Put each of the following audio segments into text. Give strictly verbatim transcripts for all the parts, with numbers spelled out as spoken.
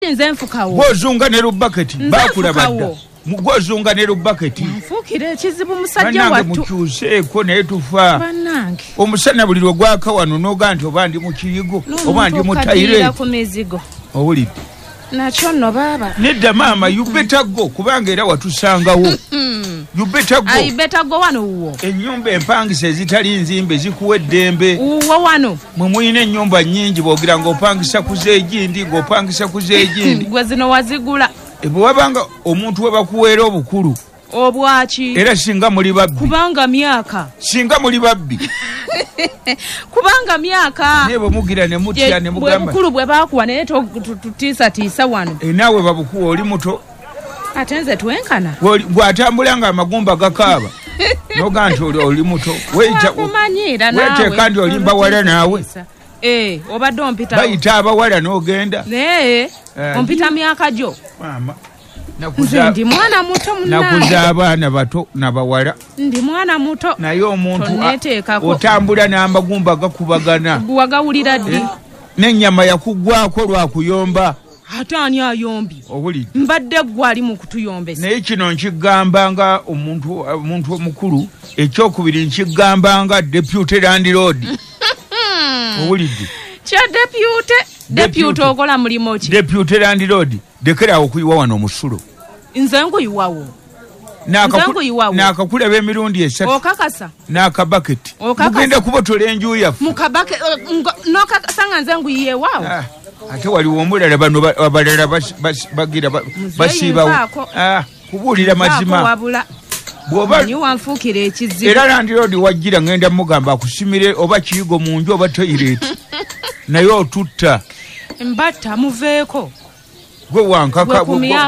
Kakati nze nfukawo. Gwozunga ne rubaketi bakulabadda. Mugwozunga ne rubaketi. Nfukire ekizibu musajja wattu. Banange mukyuseeko naye tufa. Banange. Omusana buli lwe gwaka wano n'oga nti oba ndi mu kiyigo oba ndi mu tayire. Ku mizigo. Owulidde. Nakyo nno baaba. Nedda maama you better go kubanga era watusangawo. You better go. I better go wano uwo. Ennyumba empangisa ezitali nzimbe zikuwa eddembe. Uwo wano. Mwe muyina ennyumba nnyingi boogira ng'opangisa ku zeegindi ng'opangisa ku zeegindi. Gwe zino wazigula. Bwe wabanga omuntu we bakuweera obukulu. Obwaki. Era singa muli babbi. Kubanga myaka. Singa muli babbi. Kubanga myaka. Naye bwe mugira ne mutya ne mugamba. Bwe bukulu bwe baakuwa naye tutiisa tiisa wano. E naawe babukuwa oli muto. Ate nze twenkana. Gw'atambula nga amagumba gakaaba. Noga nti oli muto. Wakumanyira naawe. Weeteeka nti olimba wala naawe. Eh, obadde ompitawo. Bayita abawala n'ogenda. Nee, ompita myaka gyo. Maama. Nze ndi mwana muto munnange. Nakuza abaana bato n'abawala. Ndi mwana muto. Naye omuntu otambula n'amagumba gakubagana. Wagawulira ddi. N'ennyama yakugwako lwa kuyomba. Ate ani ayombi? Owulidde. Mbadde gwe ali mu kutuyombesa. Naye kino nkigamba nga omuntu omuntu omukulu ekyokubiri nkigamba nga deputy landlord. Owulidde. Kya deputy. Deputy okola mulimo ki? Deputy landlord. Dekera okuyiwa wano omusulo. Nze nkuyiwawo. N'akakulaba emirundi esatu. Okakasa. N'akabaketi. Mugenda kubotola enju yaffe. Mukabaketi n'okakasa nga nze nguyiyeewaawo. Ate waliwo omulala bano abalala bagira basiibawo. Kubuulira mazima. Bw'oba wanfuukira ekizibu. Era landlord wajjira ngenda mugamba akusimire oba kiyigo mu nju oba toilet. Naye otutta. Mbatta muveeko. Gwe wankaka.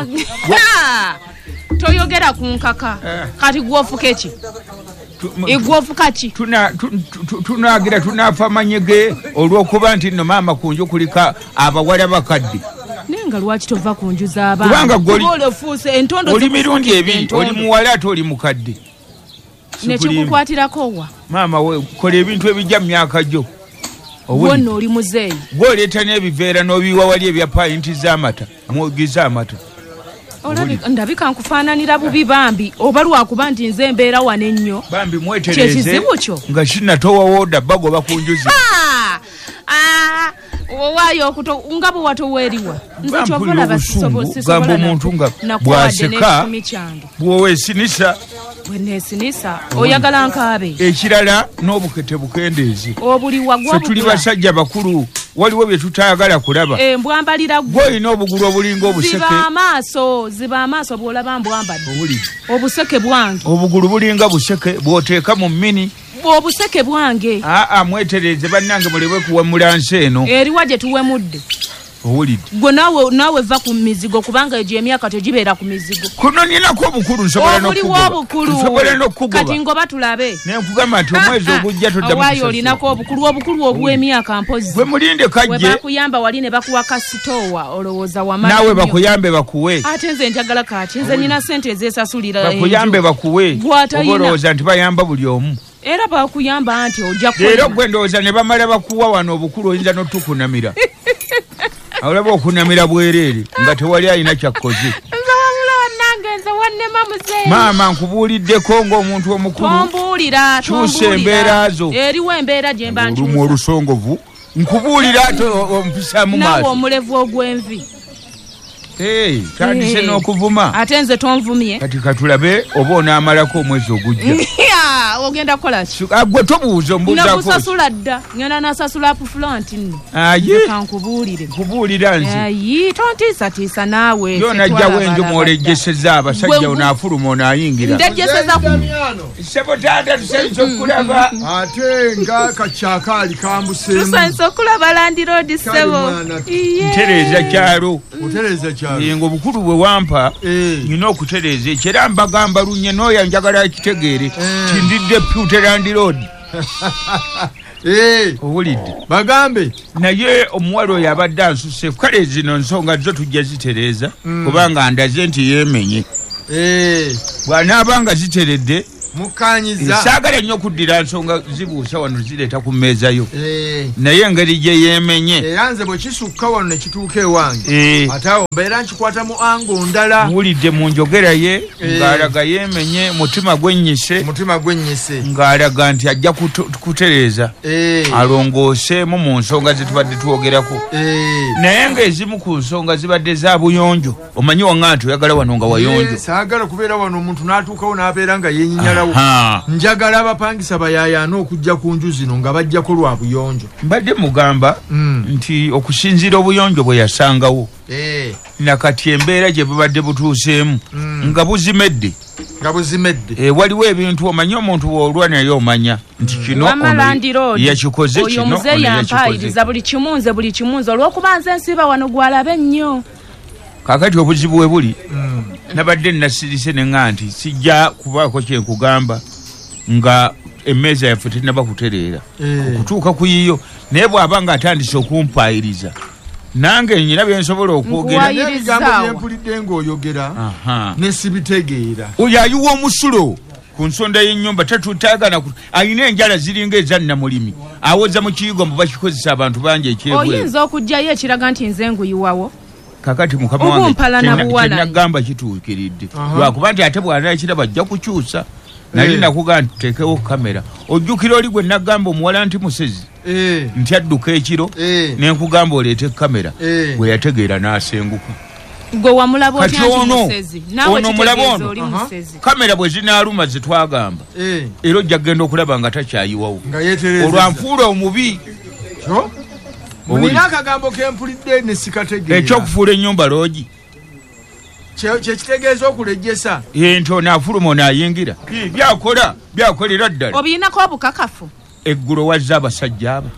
Toyogera ku nkaka. Kati gwofuka eki? Igwofuka ki? Tunaagira tunaafa amanyege olw'okuba nti nno maama ku nju kulika abawala bakadde. Naye nga lwaki tova ku nju z'abaana? Kubanga goli entondo oli mirundi ebiri oli muwala ate oli mukadde. Nekikukwatirako wa? Maama we kola ebintu ebijja mu myaka gyo. Wonna oli muzeeyi. Gw'oleeta n'ebiveera n'obiwa wali ebya payinti z'amata mwogiza amata. Ndabika nkufaananira bubi bambi oba lwakuba nti nze mbeera wano ennyo. Bambi mwetereze kyekizibu kyo nga kinatowa wooda bagoba ku njuzi. Owaayo okuto nga bwe watoweeriwa. Nze kyovola gamba omuntu nga bw'aseka bw'oweesinisa. Bwe neesinisa oyagala nkaabe. Ekirala n'obukete bukendeezi. Obuli wagwa bukula. Tuli basajja bakulu waliwo bye tutayagala kulaba. Embwambalira gwe olina obugulu obulinga obuseke. Ziba amaaso ziba amaaso bw'olaba mbwambadde. Obuseke bwange. Obugulu bulinga buseke bw'oteeka mu mmini. Obuseke bwange. Aa mwetereze bannange mulebe kuwemula nsi eno. Eriwa gye tuwemudde. Owulidde. Gwe nawe nawe va ku mizigo kubanga egyo emyaka tegibeera ku mizigo. Kuno ninako obukulu nsobola n'okugoba. Nsobola n'okugoba. Kati ngoba tulabe. Ne nkugamba nti omwezi ogujja todda mu Awaayo olinako obukulu obukulu obw'emyaka mpozi. Gwe mulinde kajje. Bwe bakuyamba wali ne bakuwa kasitoowa olowooza wamala. Naawe bakuyambe bakuwe. Ate nze njagala kati nze nina ssente ezeesasulira. Bakuyambe bakuwe. Obolowooza nti bayamba buli omu. Era bakuyamba anti ojja kukola. Leero gwe ndowooza ne bamala bakuwa wano obukulu oyinza n'otukunamira. Olaba okunamira bwereere nga tewali alina kyakkoze. Nze wamula wannange nze wannema muzeeyi. Maama nkubuuliddeko ng'omuntu omukulu. Tombuulira kyusa embeera zo. Eriwo embeera gye mba nkyusa. Olumu olusongovu nkubuulira ate ompisaamu maaso. Naawe omulevu ogw'envi. Hey, tandise n'okuvuma. Ate nze tonvumye. Kati katulabe oba onaamalako omwezi ogujja. Ogenda kukola ki? Gwe tobuuza ombuuzaako. Nakusasula dda. Ngenda nasasula ku front nno. Ayi. Kankubuulire. Nkubuulira nze. Ayi, tontiisatiisa naawe. Yo najjawo enju mw'olejjeseza abasajja onaafuluma onaayingira. Ndejjeseza ku. Ssebo taata tusense okulaba. Ate nga kakyakaali kambuseemu. Tusense okulaba landiroodi ssebo. Ntereeza kyalo. Otereeza kyalo. Yengo obukulu bwe wampa nina okutereeza ekyera mbagamba lunye n'oyo njagala akitegeere ti ndi deputy landlord. Owulidde bagambe naye omuwala oyo abadde ansusse kale zino nsonga zo tujja zitereeza kubanga ndaze nti yeemenye bw'anaabanga ziteredde mukanyiza saagala nnyo okuddira nsonga zibuusa wano zireeta ku mmeeza yo eh naye engeri gye yeemenye eranze bwe kisukka wano ne kituuka ewange ate awo mbeera nkikwata mu ango ndala muwulidde mu njogera ye ng'alaga yeemenye mutima gwennyise mutima gwennyise ng'alaga nti ajja kutereeza alongooseemu mu nsonga ze tubadde twogerako naye ng'ezimu ku nsonga zibadde za buyonjo omanyi wanga nti oyagala wano nga wayonjo saagala kubeera wano omuntu n'atuukawo n'abeera nga yenyinyalawo njagala abapangisa bayaayaana okujja ku nju zino nga bajjako lwa buyonjo mbadde mugamba nti okusinziira obuyonjo bwe yasangawo nakati embeera gye bubadde butuuseemu nga buzimedde nga buzimedde e, waliwo ebintu omanyi omuntu bw'olwa naye omanya nti kino yakikoze kino muze yampayiriza buli kimunze buli kimunze olw'okuba nze nsiba wano gwalabe nnyo kakati obuzibu we buli mm. nabadde nasirise nenga nti sijja kubaako kyenkugamba nga emmeeza yaffe tenaba kutereera e. okutuuka ku yiyo naye bw'aba nga atandise okumpayiriza nange nyina byensobola okwogera n'ebigambo byempulidde ng'oyogera ne sibitegeera oyo ayiwa omusulo ku nsonda y'ennyumba tatutagana ayina enjala ziringa ezannamulimi awoza mu kiyigo mbu bakikozesa abantu bangi ekyebweru oyinza okujjayo ekiraga nti nze nguyiwawo kakati mukama wange kyenagamba kituukiridde lwakuba nti ate bw'anaa ekiraba ajja kukyusa nali nakugaa nti tekewo kamera ojjukira oli gwe nagamba omuwala nti musezi nti adduka ekiro nenkugamba oleete kamera bwe yategeera n'asenguka gwe wamulaba otya nti musezi nawe kitegeeza oli musezi kamera bwe zinaaluma ze twagamba era ojja kgenda okulaba nga takyayiwawo olwanfuula omubi mulina akagambo kempulidde ne sikategeera ekyokufuula ennyumba loogi kyekitegeeza okulejjesa nti onaafuluma onaayingira byakola byakolera ddala obirinako obukakafu eggulo wazza abasajja aba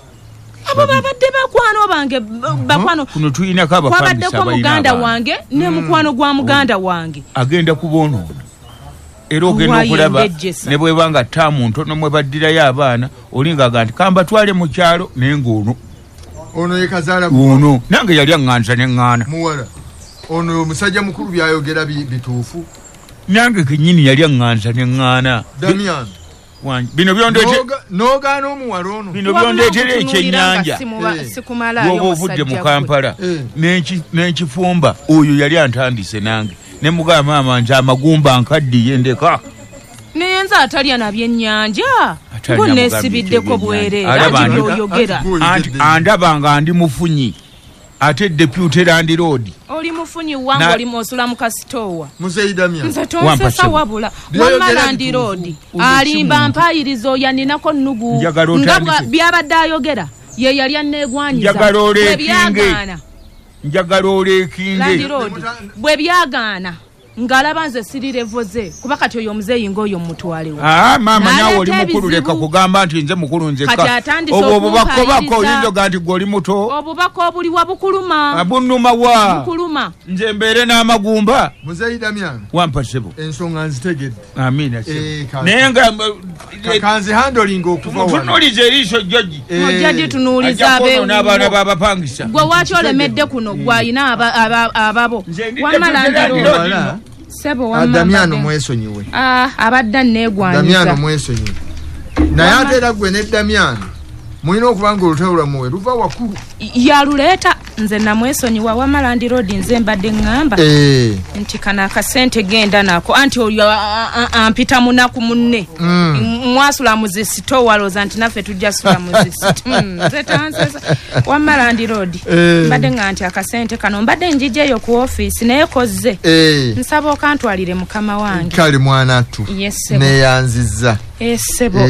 abo babadde bakwano bange bakwano kuno tulinako abapangisa kwabaddeko muganda wange ne mukwano gwa muganda wange agenda kuboonoona era ogenda okulaba ne bwebanga ttaamu ntono mwe baddirayo abaana olingaaga nti kambatwale mu kyalo naye ng'ono ono yekazaala ono nange yali aŋŋanza neŋŋaana muwala ono omusajja mukulu byayogera bituufu nange kennyini yali aŋŋanza neŋŋaana Damian bino byondeete n'ogaana omuwala ono bino byondeetera ekyennyanja bw'oba ovudde mu Kampala n'enkifumba oyo yali antandise nange ne mugamba maama nti amagumba nkaddiye ndeka naye nze atalya nabyennyanja bo neesibiddeko bwere oyogera andaba nga ndi mufunyi ate deputy land road oli mufunyi wange oli mwosula mu kasitoowa muzeidamya nze tonsesa wabula wamma land road alimba mpayirizo yaninako nnugu nga byabadde ayogera ye yali anneegwanyiza bwe byagaana njagala oleekinge land road bwe byagaana ng'alaba nze sirirevoze kuba kati oyo omuzeeyi ng'oyo mutwalewo ah maama naawe oli mukulu leka kugamba nti nze mukulu nzeka obwo obubakobako oyinzoga nti gwe oli muto obubaka obuliwa bukuluma abunnuma wa bukuluma nze mbeere n'amagumba muzeeyi Damian wampa ssebo ensonga nzitegedde amiina ssebo naye nga kanzi handolinga okuva wano tunuuliza eriiso jjoji ojjaddi tunuuliza abeewo n'abaana b'abapangisa gwe waaki olemedde kuno gw'ayina ababo wamala sebo Damiano mwesonyiwe ah abadda neegwanyiza Damiano mwesonyiwe naye ate era gwe ne Damiano mulina okubanga olutawula muwe luva wakulu yaluleeta nze namwesonyiwa wamala ndi road nze mbadde ngamba eh nti kana akasente genda nako anti oyo ampita munaku munne mwasula muzisito waloza nti naffe tujja sula muzisito nze tansesa wamala ndi road mbadde nganti akasente kano mbadde njijeyo ku office naye kozze nsaba okantwalire mukama wange kali mwana tu ne yanziza esebo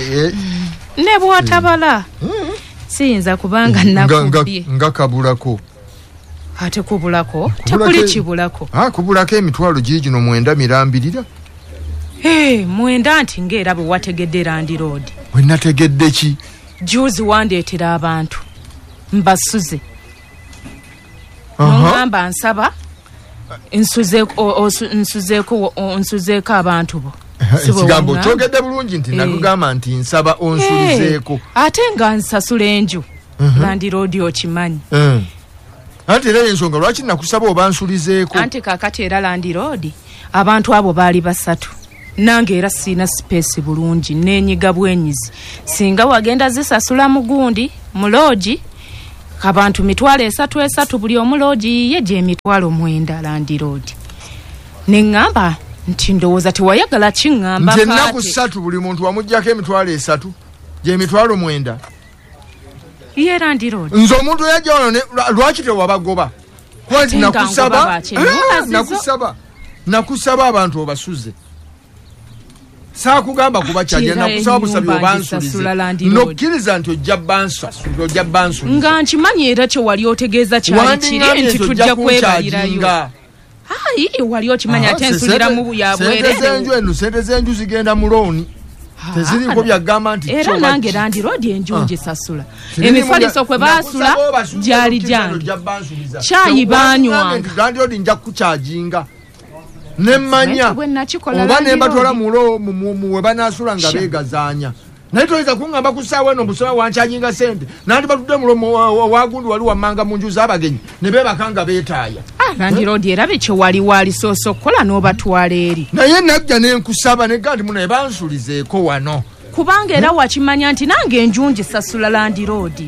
ne bwotabala siyinza kubanga nakubye nga kabulako ate kubulako tekuli kibulako ah kubulako emitwalo gigino mwenda mirambirira eh mwenda nti ngera bwe wategedde land road we nategedde ki juzi wandeetera abantu mbasuze ngamba nsaba nsuze nsuzeeko nsuzeeko abantu bo sigambo kyogedde bulungi nti nakugamba nti nsaba onsulizeeko ate nga nsasula enju land road okimanyi anti era ensonga lwaki nakusaba oba nsulizeeko anti kakati era land road abantu abo baali basatu nange era sina space bulungi nenyiga bwenyizi singa wagenda zisasula mugundi muloji abantu mitwalo esatu esatu buli omuloji ye je mitwalo mwenda Land Road nengamba nti ndowooza tewayagala kingamba nze nnaku ssatu buli muntu wamuggyako emitwalo esatu je mitwalo mwenda ye Land Road nze omuntu yajja wano lwaki tewabagoba kwati nakusaba nakusaba nakusaba abantu obasuze saakugamba kuba kyaje nakusaba busabi obansulize nokkiriza nti ojja bansasula ojja bansulize nga nkimanyi era kye wali otegeeza kyali kiri nti tujja kwebalirayo hayi wali okimanya ate nsulira mu yabwere zenju eno sente zenju zigenda mu looni teziriko byagamba nti era nange Land Road enjunje sasula emifaliso kwe basula gyali jange kyayi banywanga Land Road nja kukyajinga nemmanya oba nembatwala mulo we banasula nga begazaanya naye toyinza kuŋŋamba ku ssaawa eno busoma wankyajinga sente nandi batudde mulomo wagundi wali wammanga mu nju z'abagenyi ne beebaka nga beetaaya Land Road erabe kye wali waali soosa okukola n'obatwala eri naye najja nenkusaba negga nti munaye bansulizeeko wano kubanga era wakimanya nti nange enjunji sasula Land Road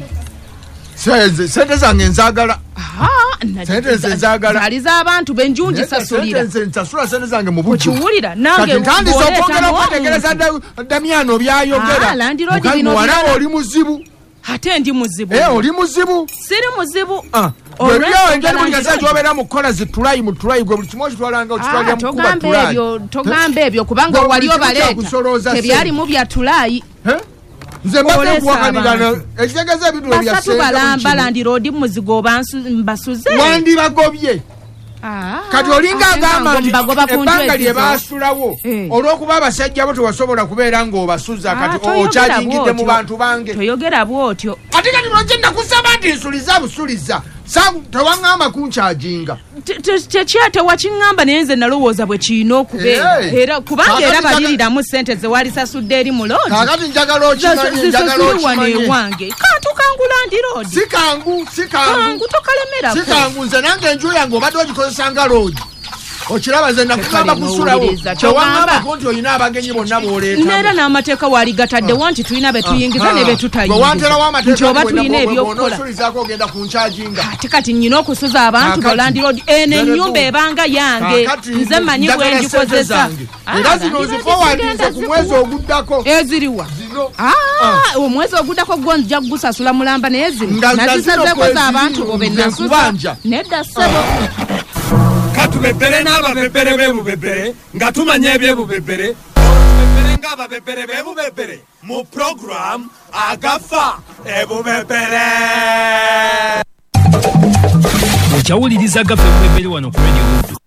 sente zange nzaagala sente nze nzaagala zali z'abantu benjunji sasulira nze nsasula sente zange mu bujju okiwulira nange ntandisa okwongera okwetegereza Damiano byayogera muwala oli muzibu ate ndi muzibu oli muzibu siri muzibu olwengeri gyobeera mu kola zitulayi mu tulayi gwe buli kimu okitwalanga okitwalira mu kuba tulayi togamba ebyo kubanga wali obaleeta tebyalimu bya tulayi nze mbadde kuwakanigana ekitegeeza ebintu basatu balamba Land Road muzigo mbasuze wandibagobye kati olinga agamba nti ebbanga lye baasulawo olw'okuba abasajja bo tewasobola kubeera ng'obasuza kati okyajingidde mu bantu bange toyogera bw'otyo ate kati lwaki nakusaba nti nsuliza busuliza tewaŋŋamba kunkyajinga tekyate wakiŋŋamba naye nze nalowooza bwe kiina okubeera era kubanga era baliriramu ssente ze wali sasudde eri mu loodi kakati njagala okimanyi njagala okimanye ewange kantu kangu Land Road si kangu si kangu tokalemerako si kangu nze nange enju yange obadde ogikozesa nga loodi okiraba nze nakugamba kusulawo tewaŋŋambako nti olina abagenyi bonna b'oleeta neera n'amateeka waali gataddewo nti tulina be tuyingiza ne be tutayingiza nti oba tulina ebyokukola ogenda kunkyajinga ate kati nnyina okusuza abantu bo Land Road eno ennyumba ebanga yange nze manyi bwe ngikozesa era zino nzifowadinze ku mwezi oguddako eziriwa omwezi oguddako gwo nja kugusasula mulamba naye zino nazisazeeko z'abantu bo be nasuza nedda ssebo katubebere n'ababebere b'ebubebere nga tumanya ebyebubebere tubebere ng'ababebere b'ebubebere mu program agafa ebubebere okyawuliriza gafa ebubebere wano ku Radio Uddu